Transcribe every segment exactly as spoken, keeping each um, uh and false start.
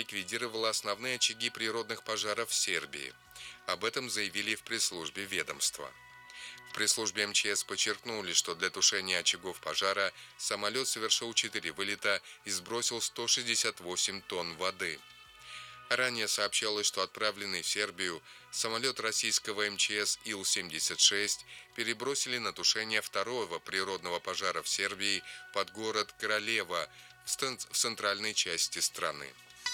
ликвидировала основные очаги природных пожаров в Сербии. Об этом заявили в пресс-службе ведомства. В пресс-службе эм че эс подчеркнули, что для тушения очагов пожара самолет совершил четыре вылета и сбросил сто шестьдесят восемь тонн воды. Ранее сообщалось, что отправленный в Сербию самолет российского эм че эс ил семьдесят шесть перебросили на тушение второго природного пожара в Сербии под город Кралево в центральной части страны.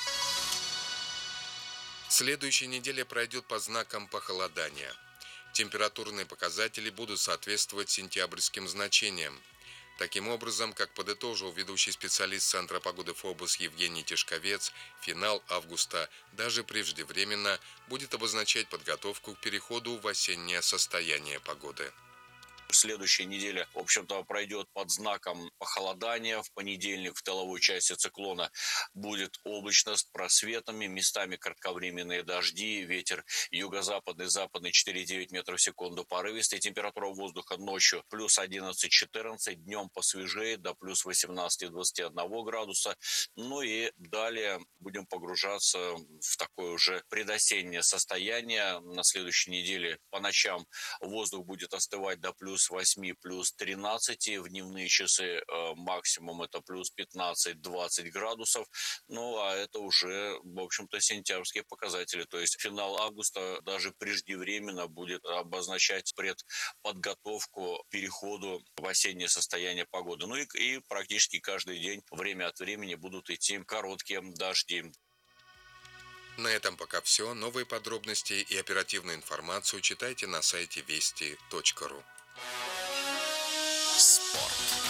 Следующая неделя пройдет под знаком похолодания. Температурные показатели будут соответствовать сентябрьским значениям. Таким образом, как подытожил ведущий специалист Центра погоды ФОБОС Евгений Тишковец, финал августа даже преждевременно будет обозначать подготовку к переходу в осеннее состояние погоды. Следующая неделя, в общем-то, пройдет под знаком похолодания. В понедельник в тыловой части циклона будет облачно с просветами, местами кратковременные дожди, ветер юго-западный, западный четыре девять метров в секунду порывистый. Температура воздуха ночью плюс одиннадцать-четырнадцать, днем посвежее до плюс восемнадцать-двадцать один градуса. Ну и далее будем погружаться в такое уже предосеннее состояние. На следующей неделе по ночам воздух будет остывать до плюс восемь, плюс тринадцать, в дневные часы э, максимум это плюс пятнадцать-двадцать градусов, ну а это уже, в общем-то, сентябрьские показатели, то есть финал августа даже преждевременно будет обозначать предподготовку к переходу в осеннее состояние погоды. Ну и, и практически каждый день время от времени будут идти короткие дожди. На этом пока все. Новые подробности и оперативную информацию читайте на сайте вести точка ру. Спорт.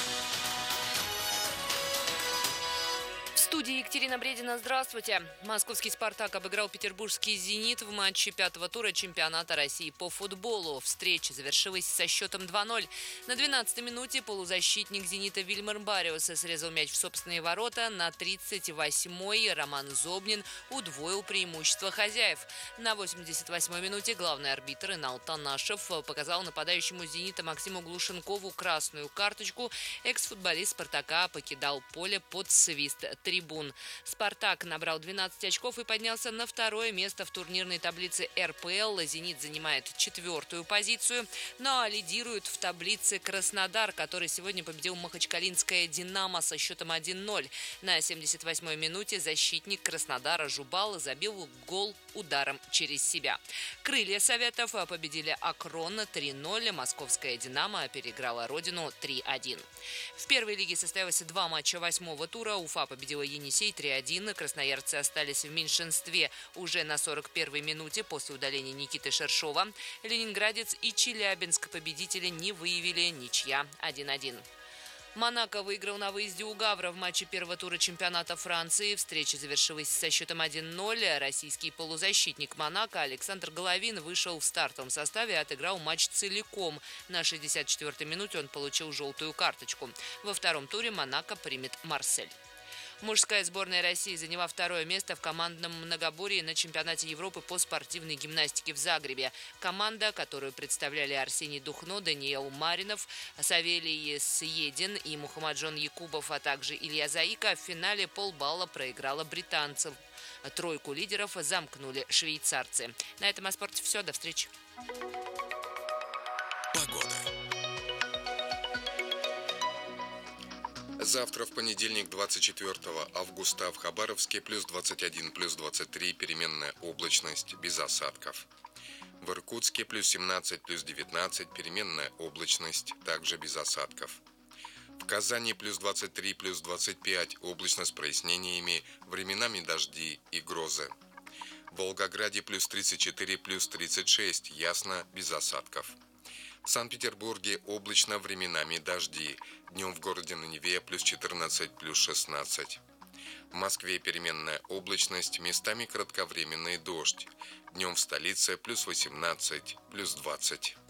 В студии Екатерина Бредина. Здравствуйте. Московский «Спартак» обыграл петербургский «Зенит» в матче пятого тура чемпионата России по футболу. Встреча завершилась со счетом два ноль. На двенадцатой минуте полузащитник «Зенита» Вильмар Бариус срезал мяч в собственные ворота. На тридцать восьмой Роман Зобнин удвоил преимущество хозяев. На восемьдесят восьмой минуте главный арбитр Инал Танашев показал нападающему «Зенита» Максиму Глушенкову красную карточку. Экс-футболист «Спартака» покидал поле под свист трибун. «Спартак» набрал двенадцать очков и поднялся на второе место в турнирной таблице эр пэ эл. «Зенит» занимает четвертую позицию. Ну а лидирует в таблице Краснодар, который сегодня победил махачкалинское «Динамо» со счетом один ноль. На семьдесят восьмой минуте защитник Краснодара Жубал забил гол ударом через себя. «Крылья Советов» победили «Акрон» три ноль. Московская «Динамо» переиграла «Родину» три один. В первой лиге состоялось два матча восьмого тура. Уфа победила «Енисей» три один. Красноярцы остались в меньшинстве уже на сорок первой минуте после удаления Никиты Шершова. Ленинградец и Челябинск победители не выявили, ничья один один. «Монако» выиграл на выезде у «Гавра» в матче первого тура чемпионата Франции. Встреча завершилась со счетом один ноль. Российский полузащитник «Монако» Александр Головин вышел в стартовом составе и отыграл матч целиком. На шестьдесят четвёртой минуте он получил желтую карточку. Во втором туре «Монако» примет «Марсель». Мужская сборная России заняла второе место в командном многоборье на чемпионате Европы по спортивной гимнастике в Загребе. Команда, которую представляли Арсений Духно, Даниил Маринов, Савелий Съедин и Мухаммаджон Якубов, а также Илья Заика, в финале полбалла проиграла британцев. Тройку лидеров замкнули швейцарцы. На этом о спорте все. До встречи. Погода. Завтра, в понедельник, двадцать четвёртого августа, в Хабаровске плюс двадцать один, плюс двадцать три, переменная облачность, без осадков. В Иркутске плюс семнадцать, плюс девятнадцать, переменная облачность, также без осадков. В Казани плюс двадцать три, плюс двадцать пять, облачно с прояснениями, временами дожди и грозы. В Волгограде плюс тридцать четыре, плюс тридцать шесть, ясно, без осадков. В Санкт-Петербурге облачно, временами дожди. Днем в городе на Неве плюс четырнадцать, плюс шестнадцать. В Москве переменная облачность, местами кратковременный дождь. Днем в столице плюс восемнадцать, плюс двадцать.